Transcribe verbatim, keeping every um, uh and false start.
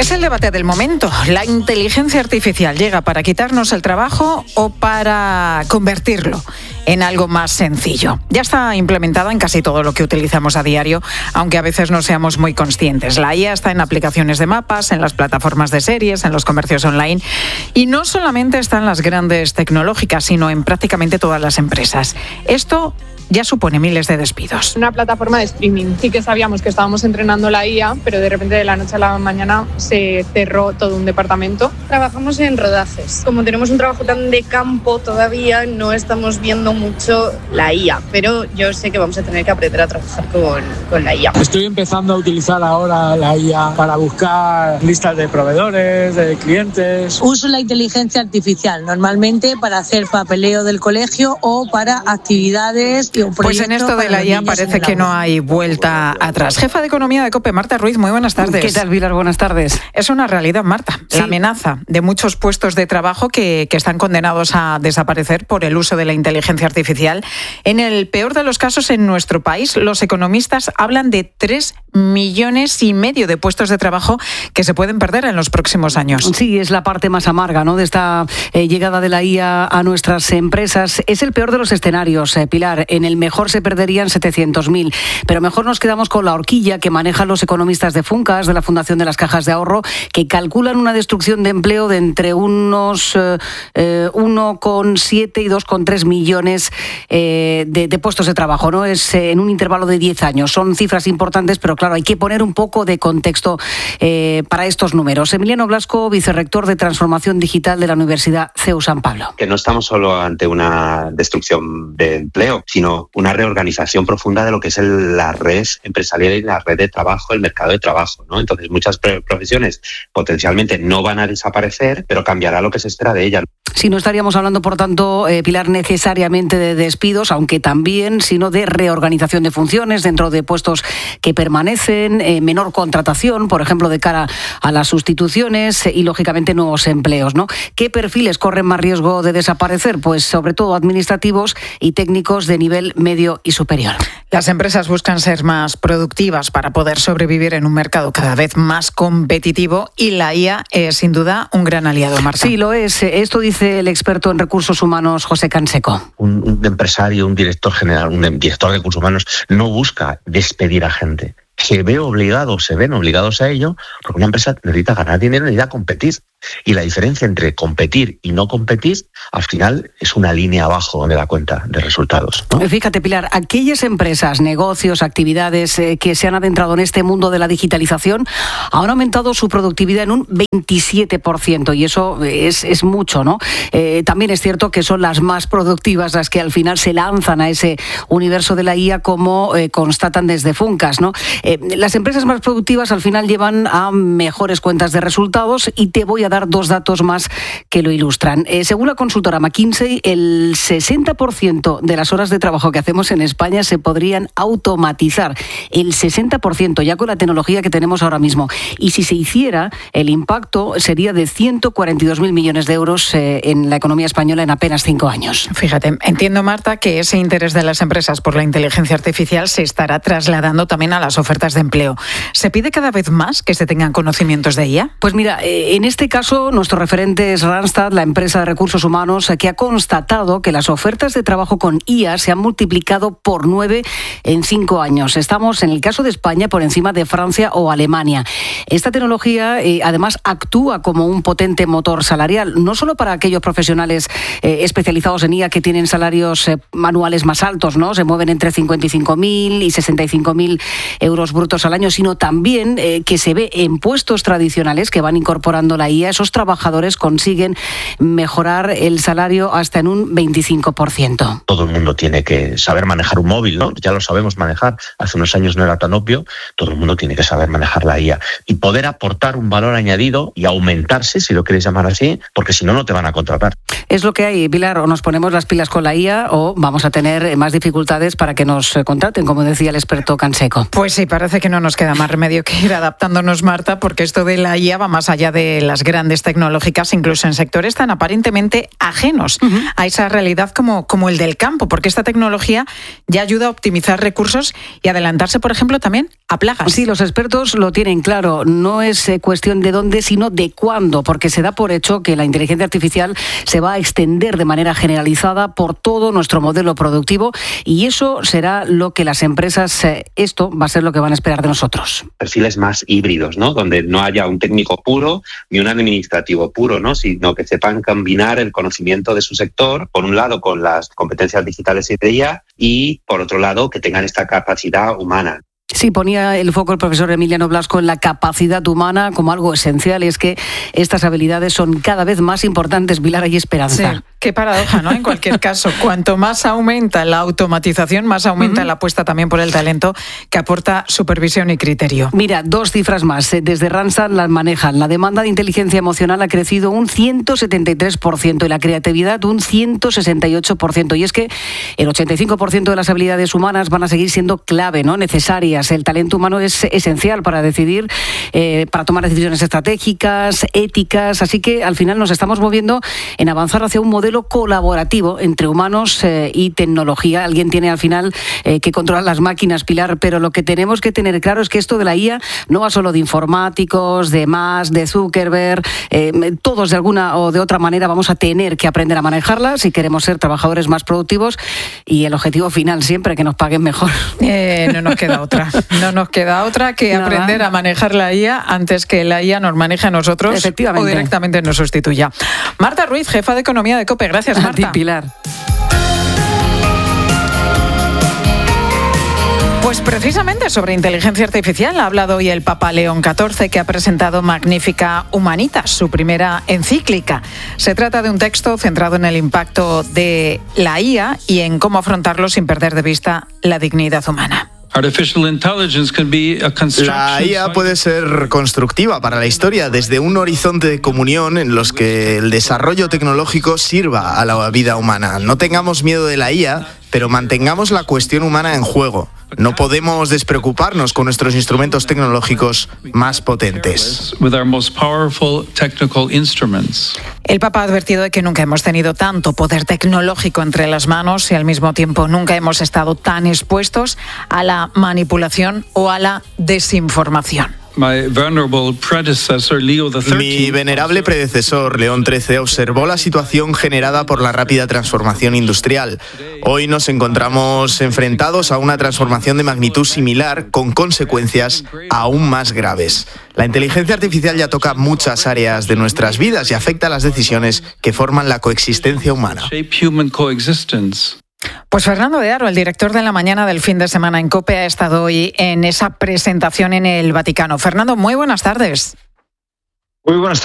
Es el debate del momento. ¿La inteligencia artificial llega para quitarnos el trabajo o para convertirlo en algo más sencillo? Ya está implementada en casi todo lo que utilizamos a diario, aunque a veces no seamos muy conscientes. La I A está en aplicaciones de mapas, en las plataformas de series, en los comercios online, y no solamente está en las grandes tecnológicas, sino en prácticamente todas las empresas. Esto ya supone miles de despidos. Una plataforma de streaming. Sí que sabíamos que estábamos entrenando la I A, pero de repente de la noche a la mañana se cerró todo un departamento. Trabajamos en rodajes. Como tenemos un trabajo tan de campo todavía, no estamos viendo mucho la I A, pero yo sé que vamos a tener que aprender a trabajar con, con la I A. Estoy empezando a utilizar ahora la I A para buscar listas de proveedores, de clientes. Uso la inteligencia artificial normalmente para hacer papeleo del colegio o para actividades. Pues en esto de la I A parece que no hay vuelta atrás. Jefa de Economía de COPE, Marta Ruiz, muy buenas tardes. ¿Qué tal, Pilar? Buenas tardes. Es una realidad, Marta, sí. La amenaza de muchos puestos de trabajo que, que están condenados a desaparecer por el uso de la inteligencia artificial. En el peor de los casos, en nuestro país, los economistas hablan de tres millones y medio de puestos de trabajo que se pueden perder en los próximos años. Sí, es la parte más amarga, ¿no?, de esta eh, llegada de la I A a nuestras empresas. Es el peor de los escenarios, eh, Pilar. En el mejor se perderían setecientos mil, pero mejor nos quedamos con la horquilla que manejan los economistas de Funcas, de la Fundación de las Cajas de Ahorro, que calculan una destrucción de empleo de entre unos eh, uno coma siete y dos coma tres millones eh, de, de puestos de trabajo, ¿no? Es eh, en un intervalo de diez años. Son cifras importantes, pero claro, hay que poner un poco de contexto eh, para estos números. Emiliano Blasco, vicerrector de Transformación Digital de la Universidad C E U San Pablo. Que no estamos solo ante una destrucción de empleo, sino una reorganización profunda de lo que es el, la red empresarial y la red de trabajo, el mercado de trabajo, ¿no? Entonces, muchas profesiones potencialmente no van a desaparecer, pero cambiará lo que se espera de ellas. Sí, no estaríamos hablando, por tanto, eh, Pilar, necesariamente de despidos, aunque también, sino de reorganización de funciones dentro de puestos que permanecen, eh, menor contratación, por ejemplo, de cara a las sustituciones y, lógicamente, nuevos empleos, ¿no? ¿Qué perfiles corren más riesgo de desaparecer? Pues, sobre todo, administrativos y técnicos de nivel medio y superior. Las empresas buscan ser más productivas para poder sobrevivir en un mercado cada vez más competitivo y la I A es, sin duda, un gran aliado, Marta. Sí, lo es. Esto dice el experto en recursos humanos, José Canseco. Un, un empresario, un director general, un director de recursos humanos no busca despedir a gente. Se ve obligado, se ven obligados a ello, porque una empresa necesita ganar dinero, necesita competir. Y la diferencia entre competir y no competir, al final, es una línea abajo donde da cuenta de resultados, ¿no? Fíjate, Pilar, aquellas empresas, negocios, actividades eh, que se han adentrado en este mundo de la digitalización han aumentado su productividad en un veintisiete por ciento, y eso es, es mucho, ¿no? Eh, también es cierto que son las más productivas las que al final se lanzan a ese universo de la I A, como eh, constatan desde Funcas, ¿no? Eh, las empresas más productivas al final llevan a mejores cuentas de resultados, y te voy a dar dos datos más que lo ilustran. Eh, según la consultora McKinsey, el sesenta por ciento de las horas de trabajo que hacemos en España se podrían automatizar. El sesenta por ciento, ya con la tecnología que tenemos ahora mismo. Y si se hiciera, el impacto sería de ciento cuarenta y dos mil millones de euros eh, en la economía española en apenas cinco años. Fíjate, entiendo, Marta, que ese interés de las empresas por la inteligencia artificial se estará trasladando también a las ofertas de empleo. ¿Se pide cada vez más que se tengan conocimientos de I A? Pues mira, eh, en este caso nuestro referente es Randstad, la empresa de recursos humanos, que ha constatado que las ofertas de trabajo con I A se han multiplicado por nueve en cinco años. Estamos, en el caso de España, por encima de Francia o Alemania. Esta tecnología, eh, además, actúa como un potente motor salarial, no solo para aquellos profesionales eh, especializados en I A que tienen salarios eh, anuales más altos, ¿no? Se mueven entre cincuenta y cinco mil y sesenta y cinco mil euros brutos al año, sino también eh, que se ve en puestos tradicionales que van incorporando la I A. Esos trabajadores consiguen mejorar el salario hasta en un veinticinco por ciento. Todo el mundo tiene que saber manejar un móvil, ¿no? Ya lo sabemos manejar. Hace unos años no era tan obvio. Todo el mundo tiene que saber manejar la I A y poder aportar un valor añadido y aumentarse, si lo quieres llamar así, porque si no, no te van a contratar. Es lo que hay, Pilar. O nos ponemos las pilas con la I A o vamos a tener más dificultades para que nos contraten, como decía el experto Canseco. Pues sí, parece que no nos queda más remedio que ir adaptándonos, Marta, porque esto de la I A va más allá de las grandes tecnológicas, incluso en sectores tan aparentemente ajenos uh-huh. a esa realidad como, como el del campo, porque esta tecnología ya ayuda a optimizar recursos y adelantarse, por ejemplo, también a plagas. Sí, los expertos lo tienen claro. pero no es cuestión de dónde, sino de cuándo, porque se da por hecho que la inteligencia artificial se va a extender de manera generalizada por todo nuestro modelo productivo y eso será lo que las empresas, esto va a ser lo que van a esperar de nosotros. Perfiles más híbridos, ¿no? Donde no haya un técnico puro ni un administrativo puro, ¿no? Sino que sepan combinar el conocimiento de su sector, por un lado con las competencias digitales y de I A, y por otro lado que tengan esta capacidad humana. Sí, ponía el foco el profesor Emiliano Blasco en la capacidad humana como algo esencial, y es que estas habilidades son cada vez más importantes. Pilar, hay esperanza. Sí, qué paradoja, ¿no? En cualquier caso, cuanto más aumenta la automatización, más aumenta uh-huh. la apuesta también por el talento que aporta supervisión y criterio. Mira, dos cifras más. Desde Randstad las manejan. La demanda de inteligencia emocional ha crecido un ciento setenta y tres por ciento y la creatividad un ciento sesenta y ocho por ciento. Y es que el ochenta y cinco por ciento de las habilidades humanas van a seguir siendo clave, ¿no? Necesarias. El talento humano es esencial para decidir, eh, para tomar decisiones estratégicas, éticas, así que al final nos estamos moviendo en avanzar hacia un modelo colaborativo entre humanos eh, y tecnología. Alguien tiene al final eh, que controlar las máquinas, Pilar, pero lo que tenemos que tener claro es que esto de la I A no va solo de informáticos, de Musk, de Zuckerberg, eh, todos de alguna o de otra manera vamos a tener que aprender a manejarla si queremos ser trabajadores más productivos y el objetivo final siempre que nos paguen mejor. Eh, no nos queda otra. No nos queda otra que Nada. aprender a manejar la I A antes que la I A nos maneje a nosotros o directamente nos sustituya. Marta Ruiz, jefa de Economía de COPE. Gracias, Marta. A ti, Pilar. Pues precisamente sobre inteligencia artificial ha hablado hoy el Papa León catorce, que ha presentado Magnificat Humanitas, su primera encíclica. Se trata de un texto centrado en el impacto de la I A y en cómo afrontarlo sin perder de vista la dignidad humana. La I A puede ser constructiva para la historia desde un horizonte de comunión en los que el desarrollo tecnológico sirva a la vida humana. No tengamos miedo de la I A, pero mantengamos la cuestión humana en juego. No podemos despreocuparnos con nuestros instrumentos tecnológicos más potentes. El Papa ha advertido de que nunca hemos tenido tanto poder tecnológico entre las manos y al mismo tiempo nunca hemos estado tan expuestos a la manipulación o a la desinformación. Mi venerable predecesor, León trece, observó la situación generada por la rápida transformación industrial. Hoy nos encontramos enfrentados a una transformación de magnitud similar, con consecuencias aún más graves. La inteligencia artificial ya toca muchas áreas de nuestras vidas y afecta a las decisiones que forman la coexistencia humana. Pues Fernando de Aro, el director de La Mañana del fin de semana en COPE, ha estado hoy en esa presentación en el Vaticano. Fernando, muy buenas tardes. Muy buenas tardes.